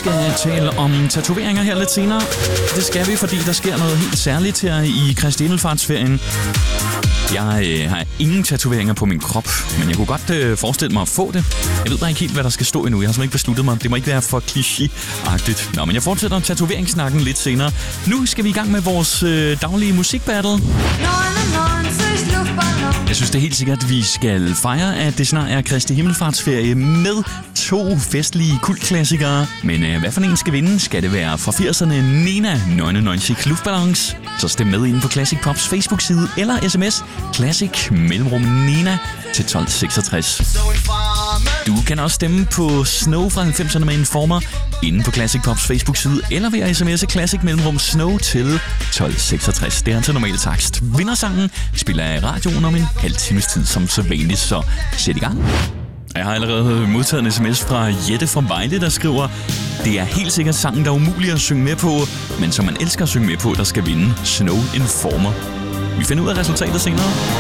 skal tale om tatoveringer her lidt senere. Det skal vi, fordi der sker noget helt særligt her i Kristi Himmelfartsferien. Jeg har ingen tatoveringer på min krop, men jeg kunne godt forestille mig at få det. Jeg ved bare ikke helt, hvad der skal stå endnu. Jeg har simpelthen ikke besluttet mig. Det må ikke være for kliché-agtigt. Nå, men jeg fortsætter tatoveringssnakken lidt senere. Nu skal vi i gang med vores daglige musikbattle. Jeg synes det er helt sikkert, at vi skal fejre, at det snart er Kristi Himmelfartsferie med 2 festlige kultklassikere. Men hvad for en skal vinde? Skal det være fra 80'erne Nena 99 Luftballons? Så stem med inde på Classic Pops Facebook-side eller sms Classic mellemrum Nena til 1266. Du kan også stemme på Snow fra 90'erne med Informer inde på Classic Pops Facebook-side eller ved at sms'e Classic mellemrum Snow til 1266. Det er til normal takst. Vindersangen spiller jeg i radioen om en halv times tid som så vanligt, så sæt i gang. Jeg har allerede modtaget en sms fra Jette fra Vejle, der skriver: det er helt sikkert sangen, der er umulig at synge med på, men som man elsker at synge med på, der skal vinde Snow Informer. Vi finder ud af resultatet senere.